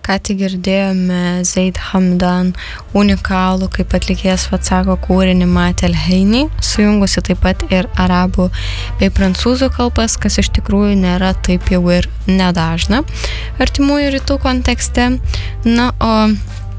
ką tik girdėjome Zeid Hamdan unikalų, kaip atlikėjas sako, kūrinį Mat El Heini, sujungusi taip pat ir arabų bei prancūzų kalbas, kas iš tikrųjų nėra taip jau ir nedažna artimųjų rytų kontekste. Na, o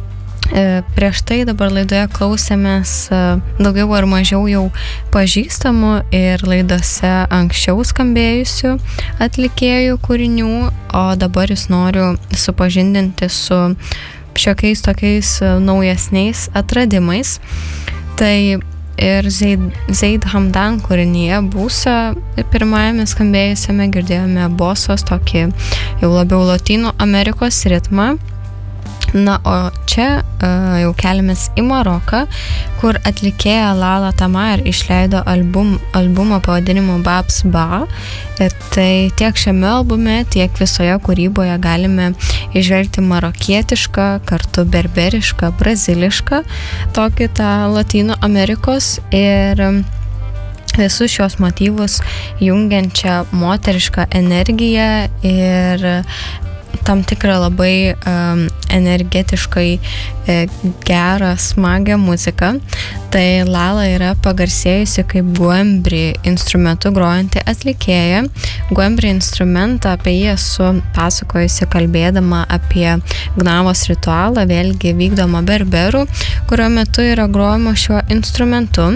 prieš tai dabar laidoje klausėmės daugiau ar mažiau jau pažįstamų ir laidose anksčiau skambėjusių atlikėjų kūrinių, o dabar jūs noriu supažindinti su šiokiais tokiais naujesniais atradimais. Tai ir Zeid Hamdan kūrinyje Būsa pirmajame skambėjusiame girdėjome bosos, tokį jau labiau Lotynų Amerikos ritmą. Na, o čia jau keliamės į Maroką, kur atlikėja Lala Tamar išleido albumą pavadinimu Babs Ba. Tai tiek šiame albume, tiek visoje kūryboje galime įžvelgti marokietišką, kartu berberišką, brazilišką, tokį tą Lotynų Amerikos ir visus šios motyvus jungiančią moterišką energiją ir tam tikrą labai energetiškai gerą, smagią muziką. Tai Lala yra pagarsėjusi kaip guembri instrumentu grojanti atlikėja. Guembri instrumentą apie jį esu pasakojusi kalbėdama apie gnavos ritualą, vėlgi vykdomą berberų, kurio metu yra grojama šiuo instrumentu.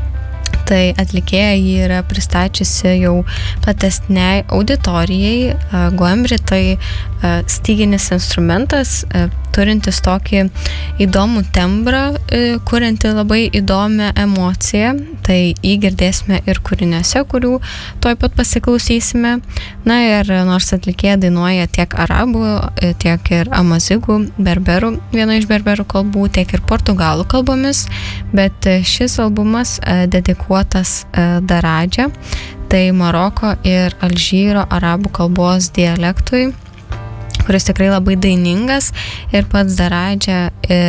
Tai atlikėja jį yra pristačiusi jau platesniai auditorijai. Guembri tai styginis instrumentas, turintis tokį įdomų tembrą, kurianti labai įdomią emociją. Tai jį girdėsime ir kūriniuose, kurių tuoj pat pasiklausysime. Na ir nors atlikėja dainuoja tiek arabų, tiek ir amazigų, berberų, viena iš berberų kalbų, tiek ir portugalų kalbomis, bet šis albumas dedikuotas Daradžia, tai Maroko ir Alžyro arabų kalbos dialektui, kuris tikrai labai dainingas, ir pats Daradžia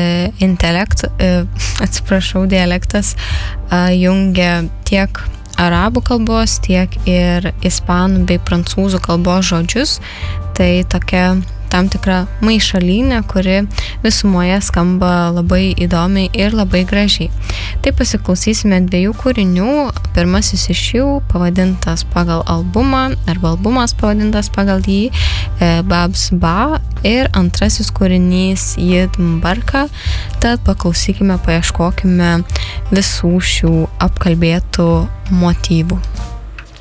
dialektas jungia tiek arabų kalbos, tiek ir ispanų bei prancūzų kalbos žodžius. Tai tokia tam tikra maišalynė, kuri visumoje skamba labai įdomiai ir labai gražiai. Tai pasiklausysime dviejų kūrinių. Pirmasis iš jų pavadintas pagal albumą, arba albumas pavadintas pagal jį, Babs Ba, ir antrasis kūrinys Yid Mbarka. Tad paklausykime, paieškokime visų šių apkalbėtų motyvų.